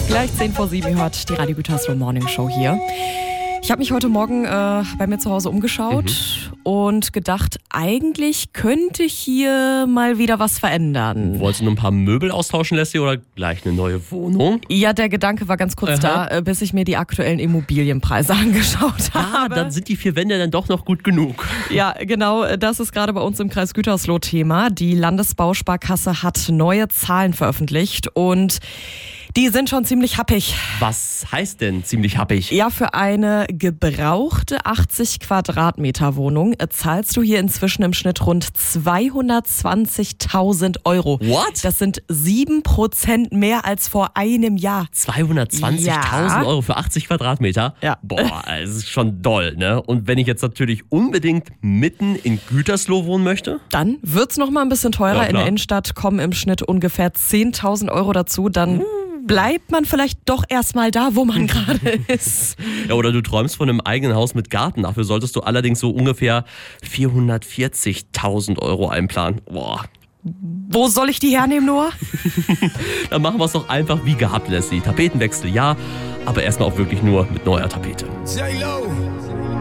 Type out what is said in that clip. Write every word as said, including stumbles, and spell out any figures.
Gleich zehn vor sieben, ihr hört die Radio Gütersloh Morning Show hier. Ich habe mich heute Morgen äh, bei mir zu Hause umgeschaut mhm. und gedacht, eigentlich könnte hier mal wieder was verändern. Wolltest du nur ein paar Möbel austauschen, Leslie, oder gleich eine neue Wohnung? Ja, der Gedanke war ganz kurz Aha. da, bis ich mir die aktuellen Immobilienpreise angeschaut habe. Ah, dann sind die vier Wände dann doch noch gut genug. Ja, genau, das ist gerade bei uns im Kreis Gütersloh Thema. Die Landesbausparkasse hat neue Zahlen veröffentlicht und die sind schon ziemlich happig. Was heißt denn ziemlich happig? Ja, für eine gebrauchte achtzig Quadratmeter Wohnung zahlst du hier inzwischen im Schnitt rund zweihundertzwanzigtausend Euro. What? Das sind sieben Prozent mehr als vor einem Jahr. zweihundertzwanzigtausend Ja. Euro für achtzig Quadratmeter? Ja. Boah, das ist schon doll, ne? Und wenn ich jetzt natürlich unbedingt mitten in Gütersloh wohnen möchte? Dann wird's noch mal ein bisschen teurer. Ja, in der Innenstadt kommen im Schnitt ungefähr zehntausend Euro dazu. Dann bleibt man vielleicht doch erstmal da, wo man gerade ist. Ja, oder du träumst von einem eigenen Haus mit Garten. Dafür solltest du allerdings so ungefähr vierhundertvierzigtausend Euro einplanen. Boah. Wo soll ich die hernehmen, Noah? Dann machen wir es doch einfach wie gehabt, Leslie. Tapetenwechsel, ja, aber erstmal auch wirklich nur mit neuer Tapete. J-Lo.